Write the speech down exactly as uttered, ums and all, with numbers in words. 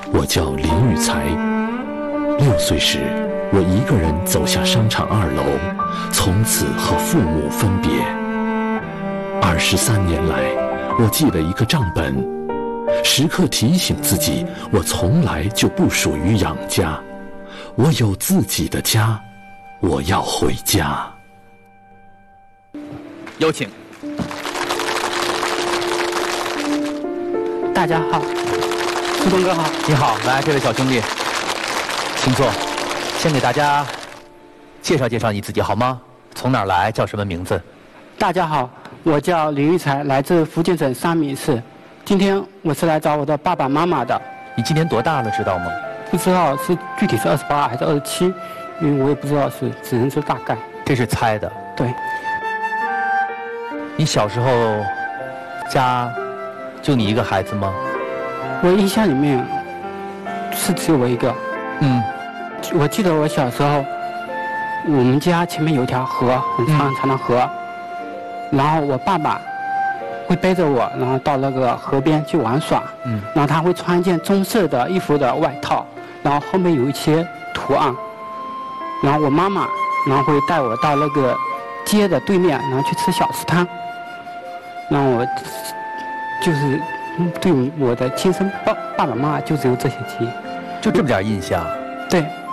我叫林育才。六岁时，我一个人走下商场二楼，从此和父母分别。二十三年来，我记了一个账本，时刻提醒自己，我从来就不属于养家，我有自己的家，我要回家。 有请。 大家好，苏东哥好。 你好，来，这位小兄弟，请坐。先给大家介绍介绍你自己好吗？从哪儿来？叫什么名字？ 大家好，我叫林育才，来自福建省三明市。今天我是来找我的爸爸妈妈的。 你今年多大了，知道吗？ 不知道是具体是二十八还是二十七，因为我也不知道是，只能是大概。 这是猜的。 对。 你小时候家就你一个孩子吗？ 我印象里面是只有我一个。 嗯。 我记得我小时候，我们家前面有一条河，很长很长的河，嗯、然后我爸爸会背着我，然后到那个河边去玩耍。嗯。然后他会穿一件棕色的衣服的外套，然后后面有一些图案。然后我妈妈，然后会带我到那个街的对面，然后去吃小吃摊。然后我就是对我的亲生爸爸爸妈妈就只有这些记忆， 就这么点印象。 对。